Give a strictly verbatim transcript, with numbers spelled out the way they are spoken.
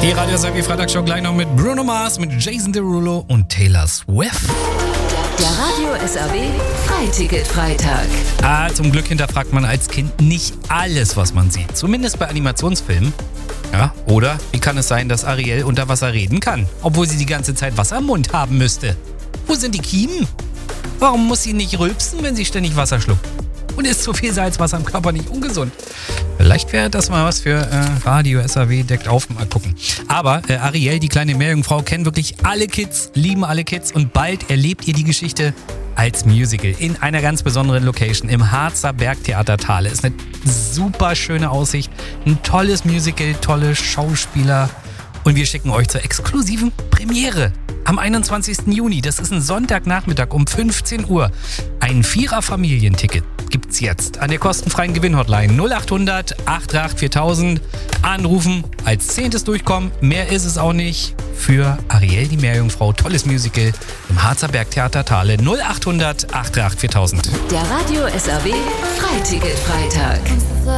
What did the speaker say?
Die Radio S R W Freitagshow gleich noch mit Bruno Mars, mit Jason Derulo und Taylor Swift. Der Radio S R W Freiticket-Freitag. Ah, zum Glück hinterfragt man als Kind nicht alles, was man sieht. Zumindest bei Animationsfilmen. Ja, oder wie kann es sein, dass Ariel unter Wasser reden kann, obwohl sie die ganze Zeit Wasser im Mund haben müsste? Wo sind die Kiemen? Warum muss sie nicht rülpsen, wenn sie ständig Wasser schluckt? Und ist zu viel Salzwasser im Körper nicht ungesund? Vielleicht wäre das mal was für äh, Radio S R W deckt auf, mal gucken. Aber äh, Ariel, die kleine Meerjungfrau, kennen wirklich alle Kids, lieben alle Kids und bald erlebt ihr die Geschichte als Musical in einer ganz besonderen Location im Harzer Bergtheater Thale. Ist eine super schöne Aussicht, ein tolles Musical, tolle Schauspieler und wir schicken euch zur exklusiven Premiere am einundzwanzigsten Juni. Das ist ein Sonntagnachmittag um fünfzehn Uhr. Ein Vierer-Familienticket gibt's jetzt an der kostenfreien Gewinnhotline null acht hundert acht drei acht viertausend. Anrufen, als Zehntes durchkommen. Mehr ist es auch nicht. Für Ariel, die Meerjungfrau, tolles Musical im Harzer Bergtheater Thale null acht hundert acht drei acht viertausend. Der Radio S R W Freiticket-Freitag.